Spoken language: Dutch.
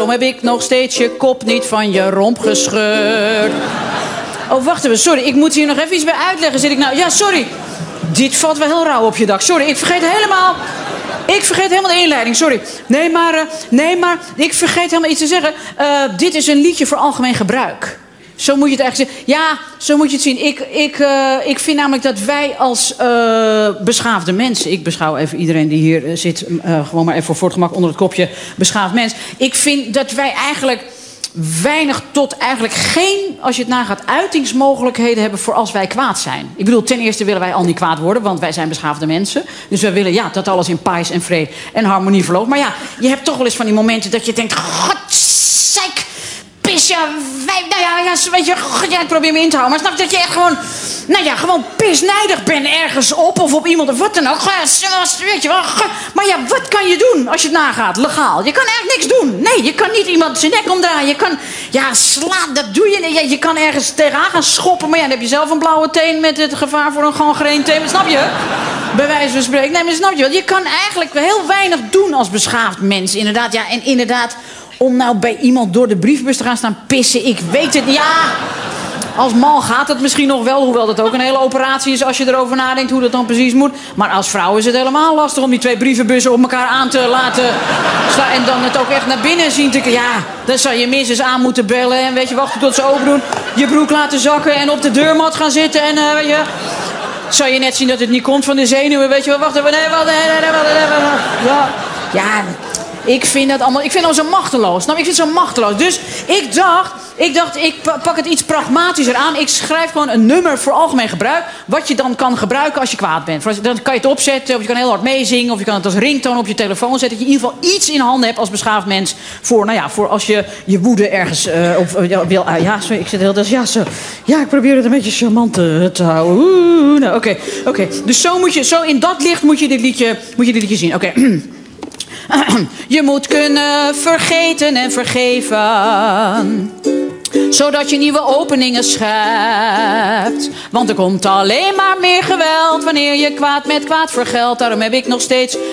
Daarom heb ik nog steeds je kop niet van je romp gescheurd. Oh, wacht even. Sorry, ik moet hier nog even iets bij uitleggen. Zit ik nou... Ja, sorry. Dit valt wel heel rauw op je dak. Sorry, ik vergeet helemaal de inleiding. Sorry. Nee, maar ik vergeet helemaal iets te zeggen. Dit is een liedje voor algemeen gebruik. Zo moet je het eigenlijk zien. Ja, zo moet je het zien. Ik vind namelijk dat wij als beschaafde mensen... Ik beschouw even iedereen die hier zit... gewoon maar even voor het gemak onder het kopje beschaafd mens. Ik vind dat wij eigenlijk weinig tot eigenlijk geen, als je het nagaat, uitingsmogelijkheden hebben voor als wij kwaad zijn. Ik bedoel, ten eerste willen wij al niet kwaad worden, want wij zijn beschaafde mensen. Dus we willen dat alles in pais en vrede en harmonie verloopt. Maar ja, je hebt toch wel eens van die momenten dat je denkt... Godzeik, pis, weet je, ik probeer me in te houden. Maar snap je dat je echt gewoon pisnijdig bent ergens op of op iemand of wat dan ook. Weet je wel. Maar ja, wat kan je doen als je het nagaat, legaal? Je kan eigenlijk niks doen. Nee, je kan niet iemand zijn nek omdraaien. Je kan, slaan, dat doe je. Je kan ergens tegenaan gaan schoppen. Maar ja, dan heb je zelf een blauwe teen met het gevaar voor een gangreen teen. Snap je? Bij wijze van spreken. Nee, maar snap je wel? Je kan eigenlijk heel weinig doen als beschaafd mens. Inderdaad, ja, en inderdaad... Om nou bij iemand door de brievenbus te gaan staan pissen, ik weet het niet. Ja, als man gaat het misschien nog wel, hoewel dat ook een hele operatie is als je erover nadenkt hoe dat dan precies moet. Maar als vrouw is het helemaal lastig om die twee brievenbussen op elkaar aan te laten staan en dan het ook echt naar binnen zien te... Ja, dan zou je minstens aan moeten bellen en weet je, wachten tot ze open doen, je broek laten zakken en op de deurmat gaan zitten en weet je... Zou je net zien dat het niet komt van de zenuwen, weet je wel, wacht even, ja... Ik vind dat zo machteloos. Nou, ik vind het zo machteloos. Dus ik dacht, ik pak het iets pragmatischer aan. Ik schrijf gewoon een nummer voor algemeen gebruik. Wat je dan kan gebruiken als je kwaad bent. Dan kan je het opzetten, of je kan heel hard meezingen, of je kan het als ringtoon op je telefoon zetten. Dat je in ieder geval iets in handen hebt als beschaafd mens. Voor als je je woede ergens wil... sorry, ik zit heel... zo. Ja, ik probeer het een beetje charmant te houden. Oké. Dus zo in dat licht moet je dit liedje zien. Oké. Je moet kunnen vergeten en vergeven, zodat je nieuwe openingen schept. Want er komt alleen maar meer geweld wanneer je kwaad met kwaad vergeldt. Daarom heb ik nog steeds